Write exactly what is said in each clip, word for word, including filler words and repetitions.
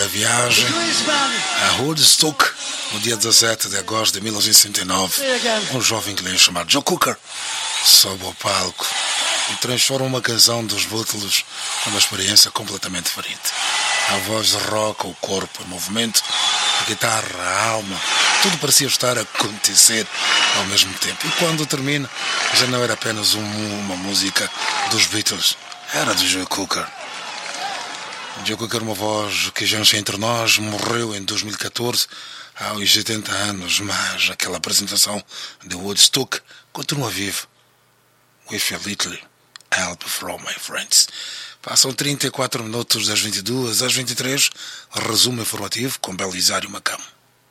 viagem a Woodstock no dia dezassete de agosto de mil novecentos e sessenta e nove. Um jovem inglês chamado Joe Cocker sobe ao palco e transforma uma canção dos Beatles numa experiência completamente diferente. A voz rock, o corpo, o movimento, a guitarra, a alma, tudo parecia estar a acontecer ao mesmo tempo. E quando termina, já não era apenas um, uma música dos Beatles, era de Joe Cocker. Joe Cocker, uma voz que já está entre nós, morreu em dois mil e catorze, aos oitenta anos, mas aquela apresentação de Woodstock continua viva. With a little help from my friends. Passam trinta e quatro minutos das vinte e duas às vinte e três, resumo informativo com Belisário Macão.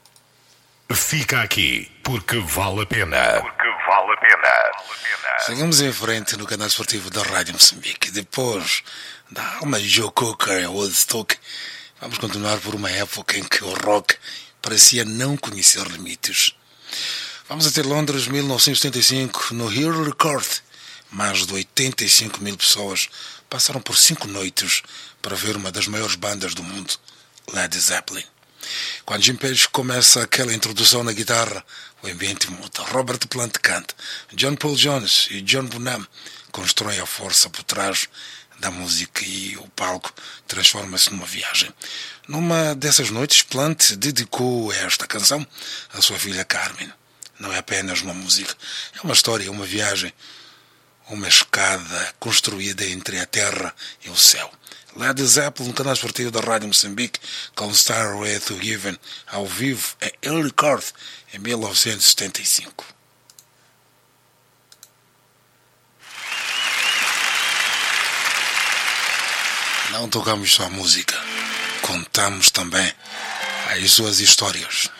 Fica aqui, porque vale a pena. Porque vale a pena. Seguimos em frente no canal esportivo da Rádio Moçambique. Depois da alma de Joe Cocker em Woodstock, vamos continuar por uma época em que o rock parecia não conhecer limites. Vamos até Londres, mil novecentos e setenta e cinco, no Hero Record. Mais de oitenta e cinco mil pessoas passaram por cinco noites para ver uma das maiores bandas do mundo, Led Zeppelin. Quando Jim Page começa aquela introdução na guitarra, o ambiente muda. Robert Plant canta, John Paul Jones e John Bonham constroem a força por trás da música e o palco transforma-se numa viagem. Numa dessas noites, Plant dedicou esta canção à sua filha Carmen. Não é apenas uma música, é uma história, uma viagem, uma escada construída entre a terra e o céu. Led Zeppelin, no canal esportivo da Rádio Moçambique, com Starway to Heaven, ao vivo, em Hero Record, em mil novecentos e setenta e cinco. Não tocamos só a música, contamos também as suas histórias.